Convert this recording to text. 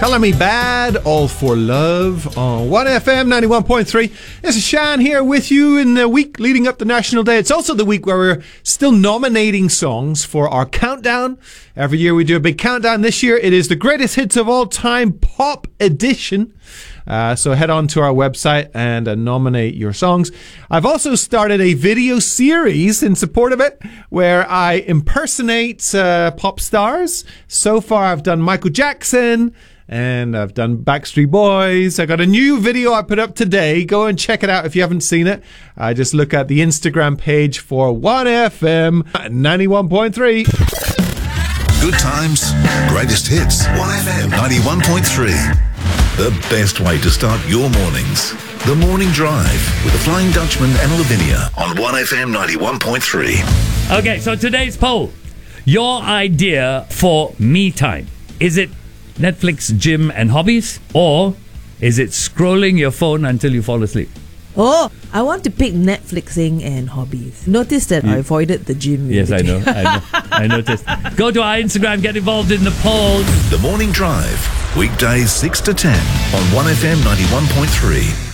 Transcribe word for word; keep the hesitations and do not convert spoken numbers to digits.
Color Me Bad, All for Love on one F M ninety-one point three. This is Shan here with you in the week leading up to National Day. It's also the week where we're still nominating songs for our countdown. Every year we do a big countdown. This year it is the greatest hits of all time pop edition. Uh, so head on to our website and uh, nominate your songs. I've also started a video series in support of it where I impersonate uh, pop stars. So far I've done Michael Jackson and I've done Backstreet Boys. I got a new video I put up today. Go and check it out if you haven't seen it. Uh, just look at the Instagram page for one F M ninety-one point three. Good times, greatest hits. one F M ninety-one point three. The best way to start your mornings. The Morning Drive with the Flying Dutchman and Lavinia on one F M ninety-one point three. Okay, so today's poll. Your idea for me time. Is it Netflix, gym and hobbies? Or is it scrolling your phone until you fall asleep? Oh, I want to pick Netflixing and hobbies. Notice that You- I avoided the gym. Yes, I know. I know. I noticed. Go to our Instagram, get involved in the poll. The Morning Drive, weekdays six to ten on one F M ninety-one point three.